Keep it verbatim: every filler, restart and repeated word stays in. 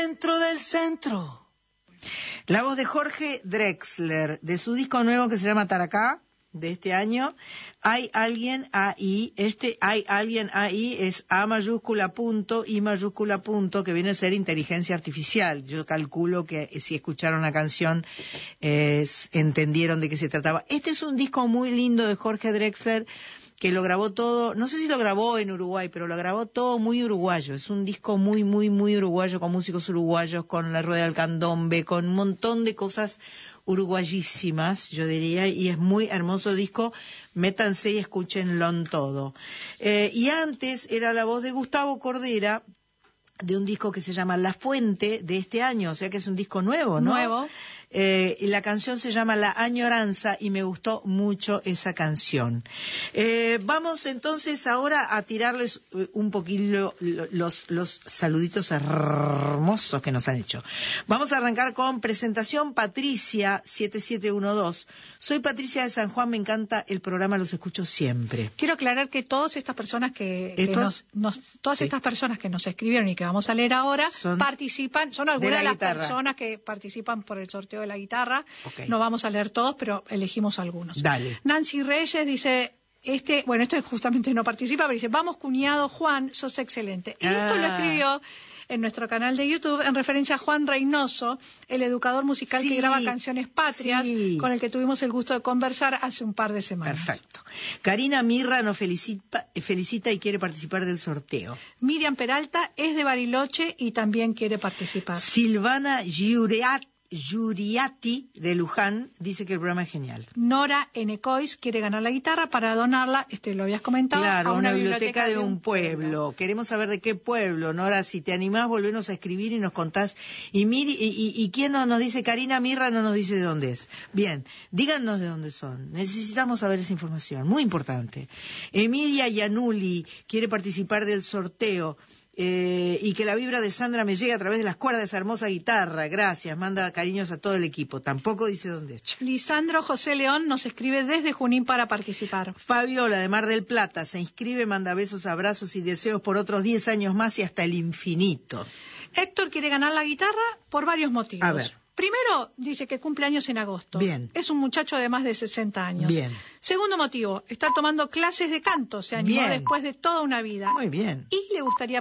Centro del centro. La voz de Jorge Drexler, de su disco nuevo que se llama Taracá, de este año. Hay alguien ahí, este hay alguien ahí es A mayúscula punto, I mayúscula punto, que viene a ser inteligencia artificial. Yo calculo que si escucharon la canción eh, entendieron de qué se trataba. Este es un disco muy lindo de Jorge Drexler, que lo grabó todo, no sé si lo grabó en Uruguay, pero lo grabó todo muy uruguayo. Es un disco muy, muy, muy uruguayo, con músicos uruguayos, con la rueda del candombe, con un montón de cosas uruguayísimas, yo diría, y es muy hermoso disco. Métanse y escúchenlo todo. Eh, y antes era la voz de Gustavo Cordera, de un disco que se llama La Fuente, de este año, o sea que es un disco nuevo, ¿no? Nuevo. Eh, y la canción se llama La Añoranza y me gustó mucho esa canción. Eh, vamos entonces ahora a tirarles un poquito los, los saluditos hermosos que nos han hecho. Vamos a arrancar con presentación Patricia siete siete uno dos. Soy Patricia de San Juan, me encanta el programa, los escucho siempre. Quiero aclarar que todas estas personas que, que ¿Estos? nos, nos, todas Sí. estas personas que nos escribieron y que vamos a leer ahora Son participan, son algunas de de, la las guitarra. personas que participan por el sorteo de la guitarra. Okay. No vamos a leer todos, pero elegimos algunos. Dale. Nancy Reyes dice, este, bueno, esto justamente no participa, pero dice, vamos cuñado Juan, sos excelente. Y esto lo Ah. escribió en nuestro canal de YouTube en referencia a Juan Reynoso, el educador musical Sí, que graba canciones patrias, sí. con el que tuvimos el gusto de conversar hace un par de semanas. Perfecto. Karina Mirra nos felicita, felicita y quiere participar del sorteo. Miriam Peralta es de Bariloche y también quiere participar. Silvana Giuriat, Giuriati de Luján dice que el programa es genial. Nora Enecois quiere ganar la guitarra para donarla, este lo habías comentado, Claro, a una, una biblioteca, de un pueblo. Queremos saber de qué pueblo, Nora. Si te animás, volvernos a escribir y nos contás. Y Miri, y, y, y quién no nos dice, Karina Mirra no nos dice de dónde es. Bien, díganos de dónde son. Necesitamos saber esa información, muy importante. Emilia Yanuli quiere participar del sorteo. Eh, y que la vibra de Sandra me llegue a través de las cuerdas de esa hermosa guitarra. Gracias, manda cariños a todo el equipo. Tampoco dice dónde es. Lisandro José León nos escribe desde Junín para participar. Fabiola de Mar del Plata se inscribe, manda besos, abrazos y deseos por otros diez años más y hasta el infinito. Héctor quiere ganar la guitarra por varios motivos. A ver. Primero, dice que cumple años en agosto. Bien. Es un muchacho de más de sesenta años. Bien. Segundo motivo, está tomando clases de canto, se animó Bien. después de toda una vida. Muy bien. Y le gustaría